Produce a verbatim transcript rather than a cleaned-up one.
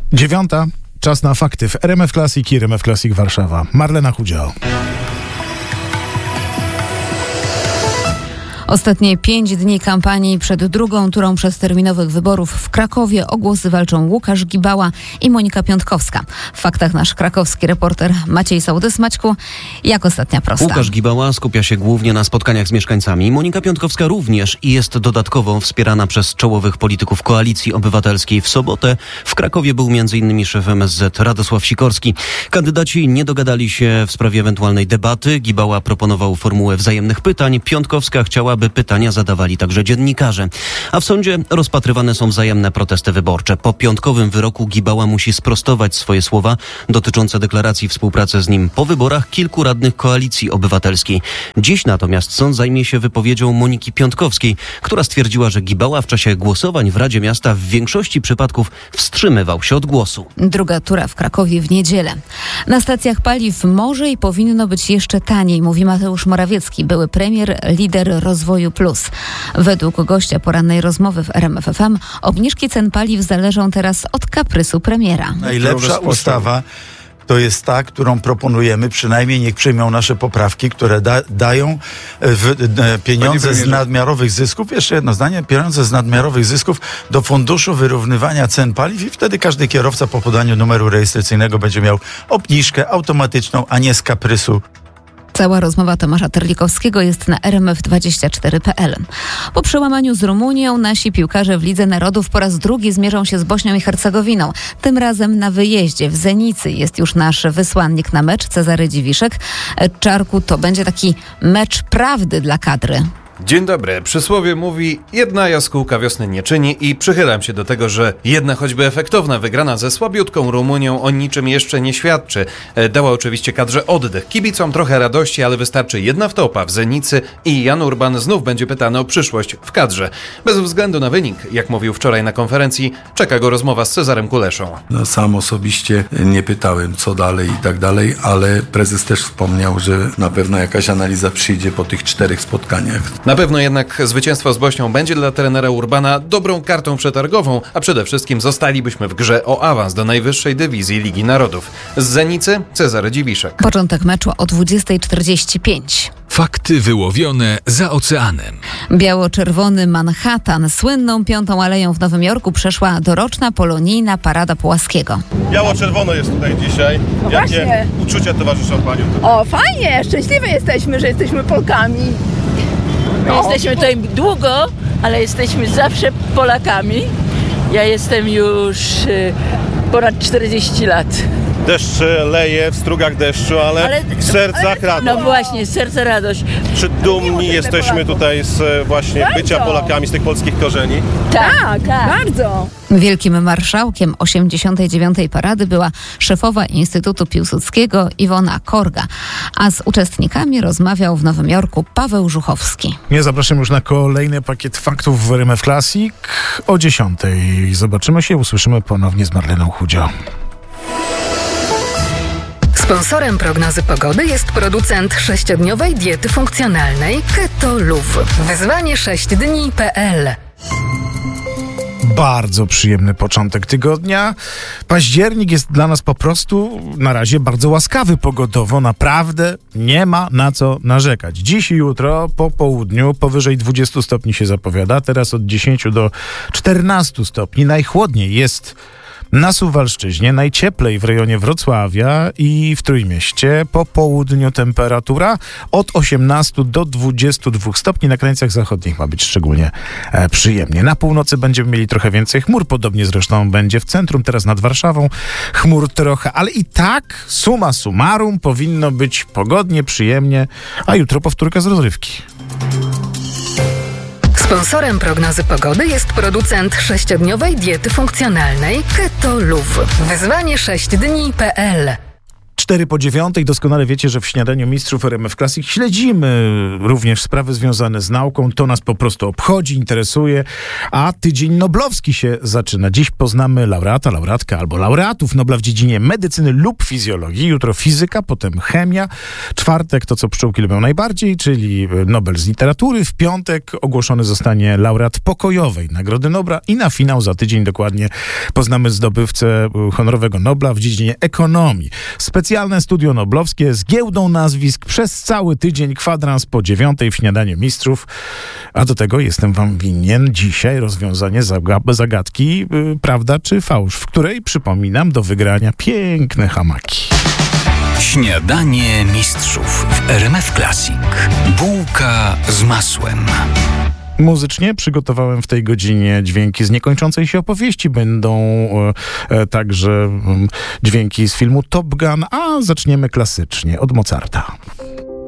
Dziewiąta. Czas na fakty w R M F Classic i R M F Classic Warszawa. Marlena Chudział. Ostatnie pięć dni kampanii przed drugą turą przedterminowych wyborów w Krakowie o głosy walczą Łukasz Gibała i Monika Piątkowska. W faktach nasz krakowski reporter Maciej Sołtys. Maćku, jak ostatnia prosta? Łukasz Gibała skupia się głównie na spotkaniach z mieszkańcami. Monika Piątkowska również i jest dodatkowo wspierana przez czołowych polityków Koalicji Obywatelskiej. W sobotę w Krakowie był między innymi szef M S Z Radosław Sikorski. Kandydaci nie dogadali się w sprawie ewentualnej debaty. Gibała proponował formułę wzajemnych pytań. Piątkowska chciała, by pytania zadawali także dziennikarze. A w sądzie rozpatrywane są wzajemne protesty wyborcze. Po piątkowym wyroku Gibała musi sprostować swoje słowa dotyczące deklaracji współpracy z nim po wyborach kilku radnych Koalicji Obywatelskiej. Dziś natomiast sąd zajmie się wypowiedzią Moniki Piątkowskiej, która stwierdziła, że Gibała w czasie głosowań w Radzie Miasta w większości przypadków wstrzymywał się od głosu. Druga tura w Krakowie w niedzielę. Na stacjach paliw może i powinno być jeszcze taniej, mówi Mateusz Morawiecki, były premier, lider rozwoju plus. Według gościa porannej rozmowy w R M F F M obniżki cen paliw zależą teraz od kaprysu premiera. Najlepsza ustawa to jest ta, którą proponujemy, przynajmniej niech przyjmą nasze poprawki, które da, dają w, de, pieniądze z nadmiarowych zysków, jeszcze jedno zdanie, pieniądze z nadmiarowych zysków do Funduszu Wyrównywania Cen Paliw i wtedy każdy kierowca po podaniu numeru rejestracyjnego będzie miał obniżkę automatyczną, a nie z kaprysu. Cała rozmowa Tomasza Terlikowskiego jest na R M F dwadzieścia cztery kropka p l. Po przełamaniu z Rumunią nasi piłkarze w Lidze Narodów po raz drugi zmierzą się z Bośnią i Hercegowiną. Tym razem na wyjeździe w Zenicy jest już nasz wysłannik na mecz, Cezary Dziwiszek. Czarku, to będzie taki mecz prawdy dla kadry. Dzień dobry. Przysłowie mówi: jedna jaskółka wiosny nie czyni i przychylam się do tego, że jedna choćby efektowna wygrana ze słabiutką Rumunią o niczym jeszcze nie świadczy. Dała oczywiście kadrze oddech. Kibicom trochę radości, ale wystarczy jedna wtopa w Zenicy i Jan Urban znów będzie pytany o przyszłość w kadrze. Bez względu na wynik, jak mówił wczoraj na konferencji, czeka go rozmowa z Cezarem Kuleszą. No, sam osobiście nie pytałem, co dalej i tak dalej, ale prezes też wspomniał, że na pewno jakaś analiza przyjdzie po tych czterech spotkaniach. Na pewno jednak zwycięstwo z Bośnią będzie dla trenera Urbana dobrą kartą przetargową, a przede wszystkim zostalibyśmy w grze o awans do najwyższej dywizji Ligi Narodów. Z Zenicy Cezary Dziwiszek. Początek meczu o dwudziesta czterdzieści pięć. Fakty wyłowione za oceanem. Biało-czerwony Manhattan, słynną Piątą Aleją w Nowym Jorku przeszła doroczna polonijna parada Pułaskiego. Biało-czerwono jest tutaj dzisiaj. No Jakie właśnie. uczucia towarzyszą Panią tutaj? O, fajnie, szczęśliwe jesteśmy, że jesteśmy Polkami. My No. jesteśmy tutaj długo, ale jesteśmy zawsze Polakami. Ja jestem już y, ponad czterdzieści lat. Deszcz leje w strugach deszczu, ale, Ale- w sercach radość. No właśnie, serce radość. Czy dumni jesteśmy tutaj z e, właśnie Bardzo. bycia Polakami, z tych polskich korzeni? Tak, tak, bardzo. Wielkim marszałkiem osiemdziesiątej dziewiątej parady była szefowa Instytutu Piłsudskiego Iwona Korga, a z uczestnikami rozmawiał w Nowym Jorku Paweł Żuchowski. Ja zapraszam już na kolejny pakiet faktów w R M F Classic o dziesiątej. Zobaczymy się, usłyszymy ponownie z Marleną Chudział. Sponsorem prognozy pogody jest producent sześciodniowej diety funkcjonalnej Keto Luv. Wyzwanie sześć dni kropka p l. Bardzo przyjemny początek tygodnia. Październik jest dla nas po prostu na razie bardzo łaskawy pogodowo. Naprawdę nie ma na co narzekać. Dziś i jutro po południu powyżej dwudziestu stopni się zapowiada. Teraz od dziesięciu do czternastu stopni. Najchłodniej jest na Suwalszczyźnie, najcieplej w rejonie Wrocławia i w Trójmieście. Po południu temperatura od osiemnastu do dwudziestu dwóch stopni. Na krańcach zachodnich ma być szczególnie e, przyjemnie. Na północy będziemy mieli trochę więcej chmur, podobnie zresztą będzie w centrum, teraz nad Warszawą. Chmur trochę, ale i tak summa summarum powinno być pogodnie, przyjemnie, a jutro powtórka z rozrywki. Sponsorem prognozy pogody jest producent sześciodniowej diety funkcjonalnej Keto Luv. Wyzwanie sześć dni kropka p l. cztery po dziewiątej. Doskonale wiecie, że w Śniadaniu Mistrzów R M F Classic śledzimy również sprawy związane z nauką. To nas po prostu obchodzi, interesuje, a tydzień noblowski się zaczyna. Dziś poznamy laureata, laureatkę albo laureatów Nobla w dziedzinie medycyny lub fizjologii. Jutro fizyka, potem chemia. Czwartek to, co pszczółki lubią najbardziej, czyli Nobel z literatury. W piątek ogłoszony zostanie laureat pokojowej Nagrody Nobla i na finał za tydzień dokładnie poznamy zdobywcę honorowego Nobla w dziedzinie ekonomii. Specjalne studio noblowskie z giełdą nazwisk przez cały tydzień, kwadrans po dziewiątej w Śniadaniu Mistrzów. A do tego jestem wam winien dzisiaj rozwiązanie zagadki yy, prawda czy fałsz, w której, przypominam, do wygrania piękne hamaki. Śniadanie Mistrzów w R M F Classic. Bułka z masłem. Muzycznie przygotowałem w tej godzinie dźwięki z niekończącej się opowieści. Będą e, e, także e, dźwięki z filmu Top Gun, a zaczniemy klasycznie od Mozarta.